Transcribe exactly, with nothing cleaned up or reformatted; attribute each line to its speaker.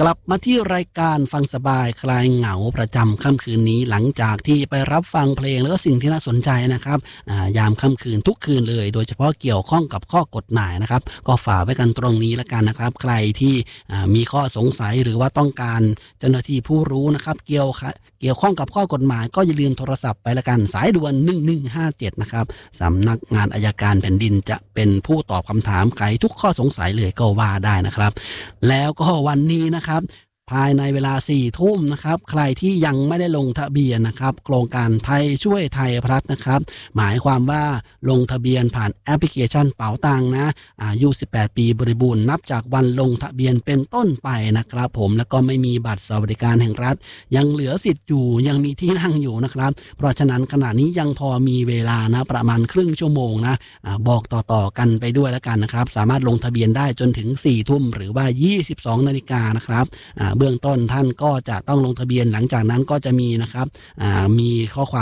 Speaker 1: กลับมาที่รายการฟังสบายคลายเหงาประจำค่ำคืนนี้หลังจากที่ไปรับฟังเพลงแล้วก็สิ่งที่น่าสนใจนะครับยามค่ำคืนทุกคืนเลยโดยเฉพาะเกี่ยวข้องกับข้อกฎหมายนะครับก็ฝากไว้กันตรงนี้แล้วกันนะครับใครที่มีข้อสงสัยหรือว่าต้องการเจ้าหน้าที่ผู้รู้นะครับเกี่ยวเกี่ยวข้องกับข้อกฎหมายก็อย่าลืมโทรศัพท์ไปละกันสายด่วนหนึ่งหนึ่งห้าเจ็ดนะครับสำนักงานอัยการแผ่นดินจะเป็นผู้ตอบคำถามไขทุกข้อสงสัยเลยก็ว่าได้นะครับแล้วก็วันนี้นะครับภายในเวลาสี่ทุ่มนะครับใครที่ยังไม่ได้ลงทะเบียนนะครับโครงการไทยช่วยไทยพลัสนะครับหมายความว่าลงทะเบียนผ่านแอปพลิเคชันเป๋าตังนะอายุสิบแปดปีบริบูรณ์นับจากวันลงทะเบียนเป็นต้นไปนะครับผมแล้วก็ไม่มีบัตรสวัสดิการแห่งรัฐยังเหลือสิทธิ์อยู่ยังมีที่นั่งอยู่นะครับเพราะฉะนั้นขณะนี้ยังพอมีเวลานะประมาณครึ่งชั่วโมงนะอะบอกต่อๆกันไปด้วยแล้วกันนะครับสามารถลงทะเบียนได้จนถึงสี่ทุ่มหรือว่ายี่สิบสองนาฬิกานะครับเบื้องต้นท่านก็จะต้องลงทะเบียนหลังจากนั้นก็จะมีนะครับมีข้อความ